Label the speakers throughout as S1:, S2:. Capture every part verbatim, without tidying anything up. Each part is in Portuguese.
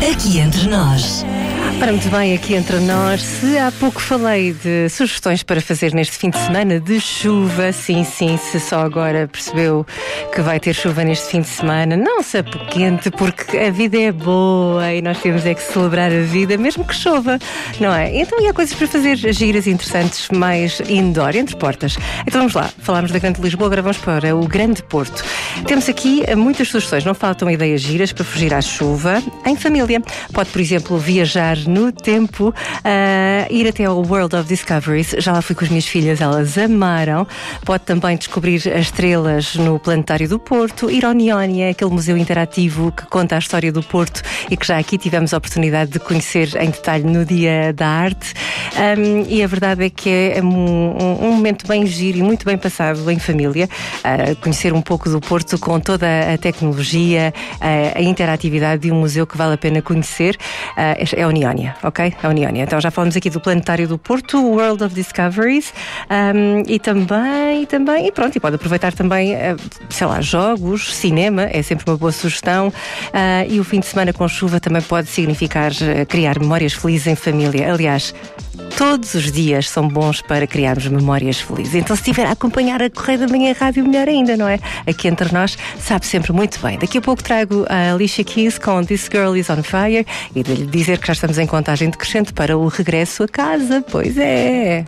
S1: Aqui entre nós.
S2: Ora, muito bem, aqui entre nós. Se há pouco falei de sugestões para fazer neste fim de semana de chuva, sim, sim, se só agora percebeu que vai ter chuva neste fim de semana, não se apoquente, porque a vida é boa e nós temos é que celebrar a vida, mesmo que chova, não é? Então, e há coisas para fazer giras interessantes, mais indoor, entre portas. Então vamos lá, falámos da Grande Lisboa, agora vamos para o Grande Porto. Temos aqui muitas sugestões, não faltam ideias giras para fugir à chuva em família. Pode, por exemplo, viajar no tempo, uh, ir até ao World of Discoveries. Já lá fui com as minhas filhas, elas amaram. Pode também descobrir as estrelas no Planetário do Porto, ir ao Neónia, aquele museu interativo que conta a história do Porto e que já aqui tivemos a oportunidade de conhecer em detalhe no Dia da Arte. Um, e a verdade é que é um, um momento bem giro e muito bem passado em família, uh, conhecer um pouco do Porto com toda a tecnologia, uh, a interatividade de um museu que vale a pena conhecer. Uh, é o Neónia, ok? É o Neónia. Então já falamos aqui do Planetário do Porto, World of Discoveries, um, e também, e também, e pronto, e pode aproveitar também, uh, sei lá, jogos, cinema, é sempre uma boa sugestão, uh, e o fim de semana com chuva também pode significar uh, criar memórias felizes em família. Aliás, todos os dias são bons para criarmos memórias felizes. Então, se estiver a acompanhar a Correio da Manhã Rádio, melhor ainda, não é? Aqui entre nós, sabe sempre muito bem. Daqui a pouco trago a Alicia Keys com This Girl Is On Fire e de lhe dizer que já estamos em contagem decrescente para o regresso a casa. Pois é!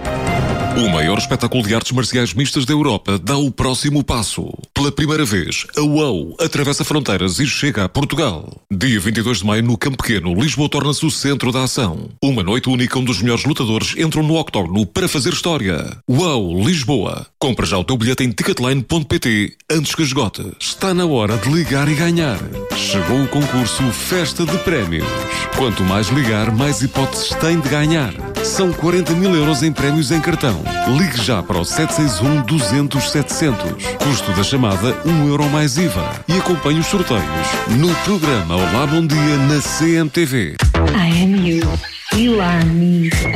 S3: O maior espetáculo de artes marciais mistas da Europa dá o próximo passo. Pela primeira vez, a UOU atravessa fronteiras e chega a Portugal. Dia vinte e dois de maio, no Campo Pequeno, Lisboa torna-se o centro da ação. Uma noite única onde os melhores lutadores entram no octógono para fazer história. UOU Lisboa. Compra já o teu bilhete em ticketline ponto pt antes que esgote. Está na hora de ligar e ganhar. Chegou o concurso Festa de Prémios. Quanto mais ligar, mais hipóteses tem de ganhar. São quarenta mil euros em prémios em cartão. Ligue já para o sete seis um, duzentos, setecentos. Custo da chamada um euro mais I V A. E acompanhe os sorteios no programa Olá Bom Dia na C M T V.
S4: I am you. You are me.